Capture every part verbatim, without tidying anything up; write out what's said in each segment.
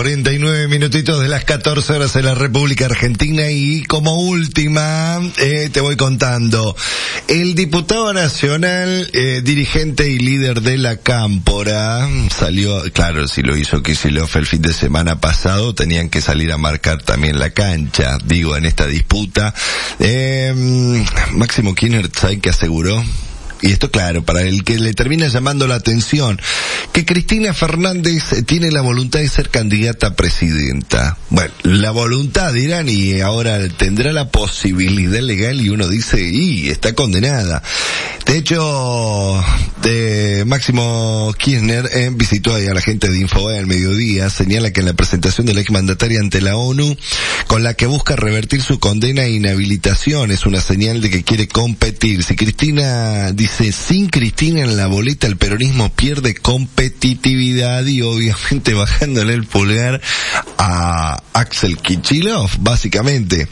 cuarenta y nueve minutitos de las catorce horas en la República Argentina, y como última eh, te voy contando, el diputado nacional, eh, dirigente y líder de la Cámpora, salió, claro, si lo hizo Kicillof el fin de semana pasado, tenían que salir a marcar también la cancha, digo, en esta disputa. Eh, Máximo Kirchner, ¿sabe qué aseguró? Y esto, claro, para el que le termina llamando la atención, que Cristina Fernández tiene la voluntad de ser candidata a presidenta. Bueno, la voluntad dirán, y ahora tendrá la posibilidad legal, y uno dice, y está condenada. De hecho, de Máximo Kirchner eh, visitó ahí a la gente de Infobae al mediodía, señala que en la presentación de la exmandataria ante la ONU, con la que busca revertir su condena e inhabilitación, es una señal de que quiere competir. Si Cristina dice, sin Cristina en la boleta el peronismo pierde competitividad, y obviamente bajándole el pulgar a Axel Kicillof, básicamente.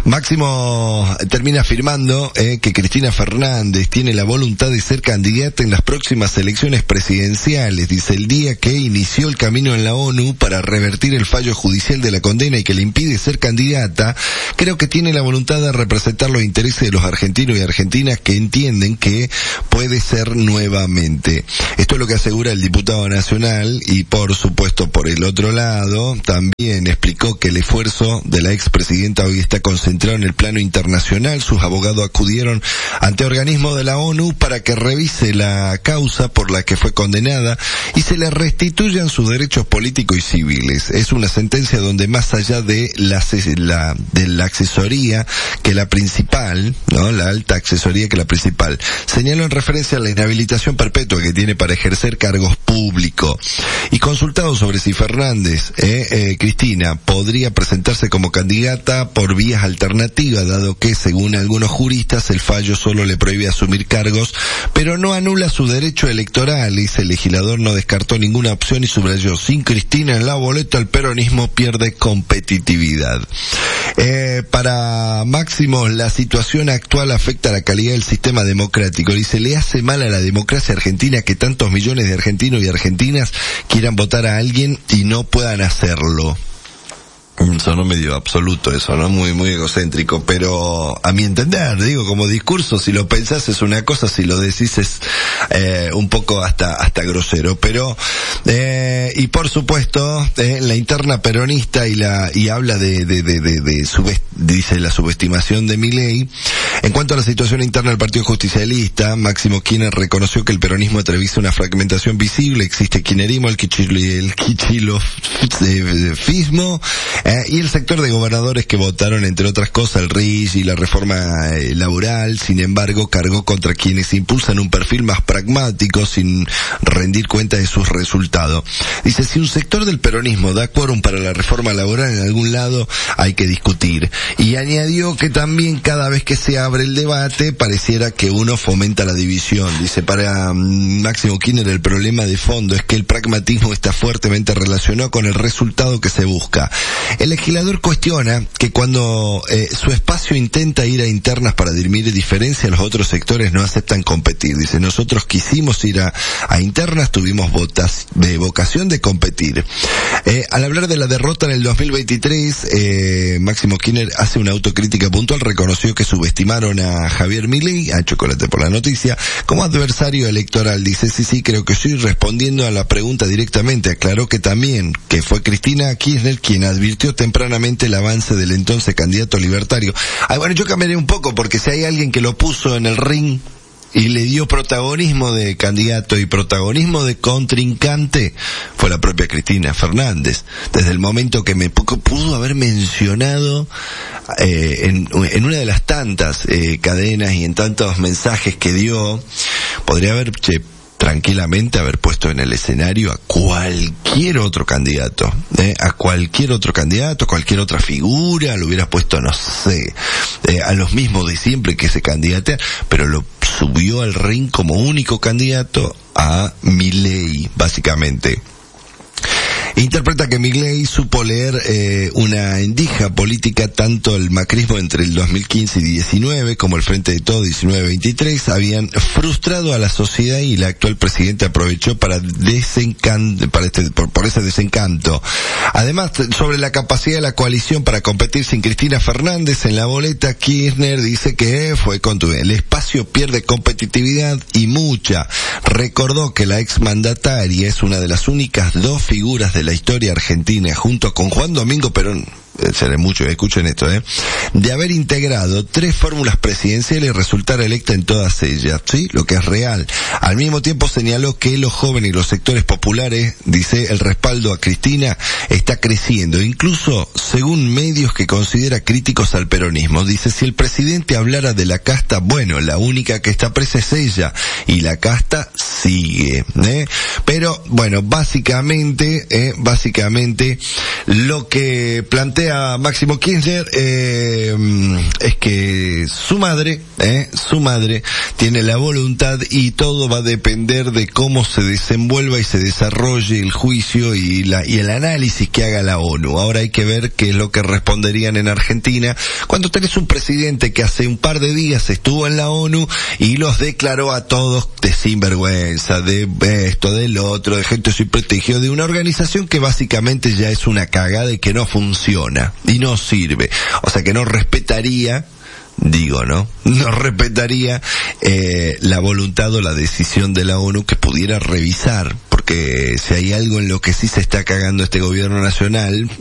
Máximo termina afirmando eh, que Cristina Fernández tiene la voluntad de ser candidata en las próximas elecciones presidenciales. Dice, el día que inició el camino en la ONU para revertir el fallo judicial de la condena y que le impide ser candidata, creo que tiene la voluntad de representar los intereses de los argentinos y argentinas que entienden que puede ser nuevamente. Esto es lo que asegura el diputado nacional, y por supuesto por el otro lado también explicó que el esfuerzo de la expresidenta hoy está concentrado en el plano internacional. Sus abogados acudieron ante organismos de la ONU para que revise la causa por la que fue condenada y se le restituyan sus derechos políticos y civiles. Es una sentencia donde, más allá de la, la de la accesoría que la principal, ¿no? La alta accesoría que la principal, señaló en referencia a la inhabilitación perpetua que tiene para ejercer cargos públicos. Y consultado sobre si Fernández, eh, eh, Cristina, podría presentarse como candidata por vías alternativas, dado que, según algunos juristas, el fallo solo le prohíbe asumir cargos, pero no anula su derecho electoral. Dice, el legislador no descartó ninguna opción y subrayó, sin Cristina en la boleta el peronismo pierde competitividad. Eh, para Máximo, la situación actual afecta a la calidad del sistema democrático. Dice, le hace mal a la democracia argentina que tantos millones de argentinos y argentinas quieran votar a alguien y no puedan hacerlo. Sonó medio absoluto eso, ¿no? Muy, muy egocéntrico, pero a mi entender, digo, como discurso, si lo pensás es una cosa, si lo decís es eh, un poco hasta hasta grosero, pero eh, y por supuesto eh, la interna peronista y la y habla de de de de, de subest, dice la subestimación de Milei. En cuanto a la situación interna del Partido Justicialista, Máximo Kirchner reconoció que el peronismo atraviesa una fragmentación visible, existe kirchnerismo, el kichilofismo, Eh, y el sector de gobernadores que votaron, entre otras cosas, el R I S y la reforma eh, laboral. Sin embargo, cargó contra quienes impulsan un perfil más pragmático sin rendir cuenta de sus resultados. Dice, si un sector del peronismo da quórum para la reforma laboral en algún lado, hay que discutir. Y añadió que también cada vez que se abre el debate, pareciera que uno fomenta la división. Dice, para um, Máximo Kirchner, el problema de fondo es que el pragmatismo está fuertemente relacionado con el resultado que se busca. El legislador cuestiona que cuando eh, su espacio intenta ir a internas para dirimir diferencias, los otros sectores no aceptan competir. Dice, nosotros quisimos ir a, a internas, tuvimos votas, de vocación de competir. Eh, al hablar de la derrota en el dos mil veintitrés, eh, Máximo Kirchner hace una autocrítica puntual, reconoció que subestimaron a Javier Milei, a Chocolate por la Noticia, como adversario electoral. Dice, sí, sí, creo que estoy respondiendo a la pregunta directamente. Aclaró que también, que fue Cristina Kirchner quien advirtió tempranamente el avance del entonces candidato libertario. Ah, bueno, yo cambiaré un poco, porque si hay alguien que lo puso en el ring y le dio protagonismo de candidato y protagonismo de contrincante, fue la propia Cristina Fernández. Desde el momento que me pudo haber mencionado eh, en, en una de las tantas eh, cadenas y en tantos mensajes que dio, podría haber che, tranquilamente haber puesto en el escenario a cualquier otro candidato, ¿eh? a cualquier otro candidato, cualquier otra figura, lo hubieras puesto, no sé, eh, a los mismos de siempre que se candidatean, pero lo subió al ring como único candidato a Milei, básicamente. Interpreta que Milei supo leer eh, una endija política. Tanto el macrismo entre el dos mil quince y diecinueve como el Frente de Todos diecinueve veintitrés habían frustrado a la sociedad, y el actual presidente aprovechó para desencanto, para este, por, por ese desencanto. Además, sobre la capacidad de la coalición para competir sin Cristina Fernández, en la boleta Kirchner dice que fue contundente. El espacio pierde competitividad y mucha. Recordó que la exmandataria es una de las únicas dos figuras de la historia argentina, junto con Juan Domingo Perón, seré mucho, escuchen esto, eh, de haber integrado tres fórmulas presidenciales y resultar electa en todas ellas, ¿sí? Lo que es real. Al mismo tiempo señaló que los jóvenes y los sectores populares, dice, el respaldo a Cristina está creciendo, incluso según medios que considera críticos al peronismo. Dice, si el presidente hablara de la casta, bueno, la única que está presa es ella, y la casta sigue, ¿eh? Pero, bueno, básicamente, eh, básicamente, lo que plantea a Máximo Kirchner eh, es que su madre, eh, su madre tiene la voluntad y todo va a depender de cómo se desenvuelva y se desarrolle el juicio y la y el análisis que haga la ONU. Ahora hay que ver qué es lo que responderían en Argentina cuando tenés un presidente que hace un par de días estuvo en la ONU y los declaró a todos de sinvergüenza, de esto, del otro, de gente sin prestigio, de una organización que básicamente ya es una cagada y que no funciona y no sirve, o sea que no respetaría, digo, ¿no? No respetaría eh, la voluntad o la decisión de la ONU que pudiera revisar, porque si hay algo en lo que sí se está cagando este gobierno nacional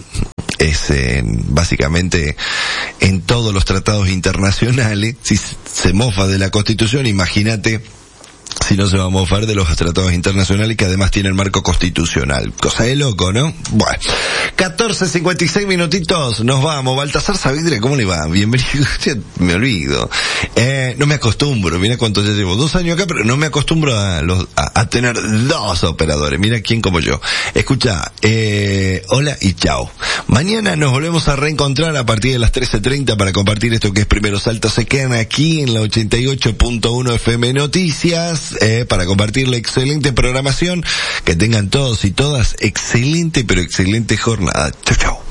es en, básicamente en todos los tratados internacionales. Si se mofa de la Constitución, imagínate si no se va a mofar de los tratados internacionales que además tienen marco constitucional. Cosa de loco, ¿no? Bueno, catorce cincuenta y seis minutitos, nos vamos. Baltasar Saavedra, ¿cómo le va? Bienvenido. Me olvido. Eh, no me acostumbro, mira cuánto ya llevo. Dos años acá, pero no me acostumbro a, los, a, a tener dos operadores. Mira quién como yo. Escucha, eh, hola y chao. Mañana nos volvemos a reencontrar a partir de las trece treinta para compartir esto que es Primero Salto. Se quedan aquí en la ochenta y ocho punto uno F M Noticias. Eh, para compartir la excelente programación. Que tengan todos y todas excelente, pero excelente jornada. Chau, chau.